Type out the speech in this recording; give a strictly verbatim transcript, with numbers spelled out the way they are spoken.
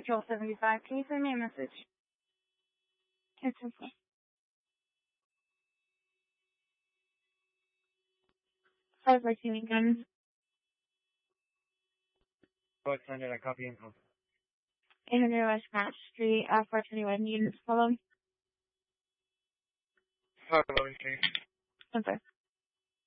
Control seventy-five. Can you send me a message? It's okay. Five receiving guns. Go send it. I copy info. eight hundred West Grant Street, uh, four twenty-one units. Follow. Follow, okay. Okay.